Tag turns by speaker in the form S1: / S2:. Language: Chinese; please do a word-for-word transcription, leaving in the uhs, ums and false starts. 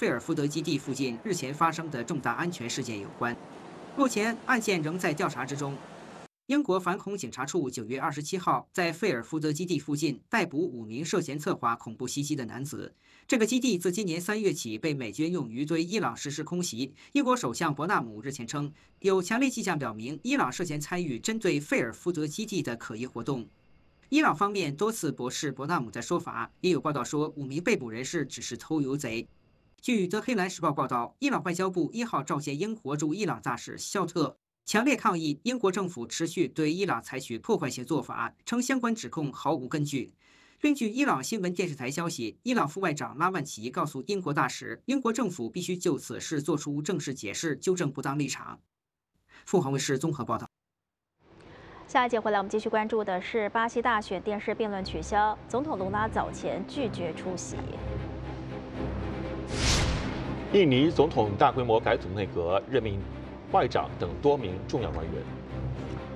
S1: 费尔福德基地附近日前发生的重大安全事件有关。目前案件仍在调查之中。英国反恐警察处九月二十七号在费尔福德基地附近逮捕五名涉嫌策划恐怖袭击的男子。这个基地自今年三月起被美军用于对伊朗实施空袭。英国首相伯纳姆日前称，有强烈迹象表明伊朗涉嫌参与针对费尔福德基地的可疑活动。伊朗方面多次驳斥伯纳姆的说法，也有报道说五名被捕人士只是偷油贼。据德黑兰时报报道，伊朗外交部一号召见英国驻伊朗大使肖特，强烈抗议英国政府持续对伊朗采取破坏性做法，称相关指控毫无根据。根据伊朗新闻电视台消息，伊朗副外长拉万齐告诉英国大使，英国政府必须就此事作出正式解释，纠正不当立场。凤凰卫视综合报道。
S2: 下一节回来，我们继续关注的是巴西大选电视辩论取消，总统卢拉早前拒绝出席。
S3: 印尼总统大规模改组内阁，任命外长等多名重要官员。